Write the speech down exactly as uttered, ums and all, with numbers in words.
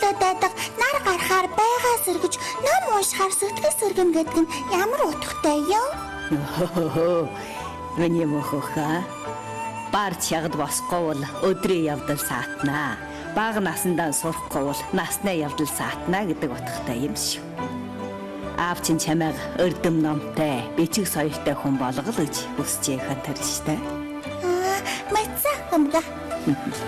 хөлтэй дайдаг нар гарахаар байгаа сэргэж ном уушхаар сэтгэл сэргэм гэдэг нь ямар утгатай юу? Миний мөхөха барч ягд босхгүй бол өдрийн явдал саатнаа. Бага насандаа сурахгүй бол насны явдал саатнаа гэдэг утгатай юм шүү. Аав чинь чамайг өрдөм номтой, бичиг соёлтой хүн болгол гэж хүсэж яхад тарил штэ. Аа, мэдсэн юм да.